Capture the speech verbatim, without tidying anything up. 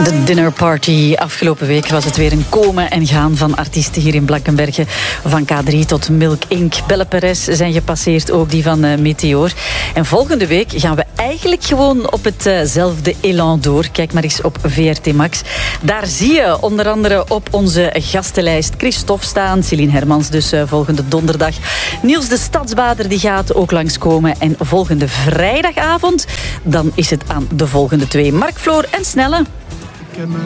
De dinnerparty. Afgelopen week was het weer een komen en gaan van artiesten hier in Blankenberge. Van K drie tot Milk Incorporated. Belle Perez zijn gepasseerd, ook die van uh, Meteor. En volgende week gaan we eigenlijk gewoon op hetzelfde uh elan door. Kijk maar eens op V R T Max. Daar zie je onder andere op onze gastenlijst Christophe staan. Celine Hermans dus uh, volgende donderdag. Niels de Stadsbader die gaat ook langskomen. En volgende vrijdagavond, dan is het aan de volgende twee. Mark Floor en Snelle. Ik ken